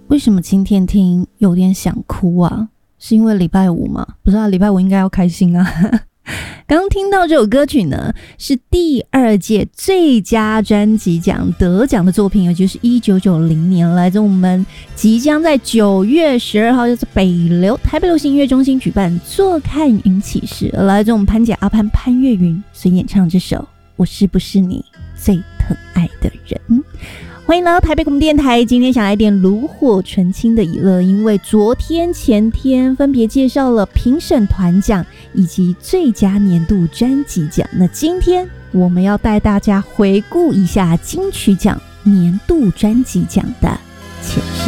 为什么今天听有点想哭啊？是因为礼拜五吗？不是啊，礼拜五应该要开心啊。刚听到这首歌曲呢，是第2届最佳专辑奖得奖的作品，也就是1990年，来自我们即将在9月12号就是台北流行音乐中心举办坐看云起时，来自我们潘姐阿潘越云所演唱这首《我是不是你最疼爱的人》。欢迎来到台北广播电台，今天想来点炉火纯青的娱乐，因为昨天前天分别介绍了评审团奖以及最佳年度专辑奖，那今天我们要带大家回顾一下金曲奖年度专辑奖的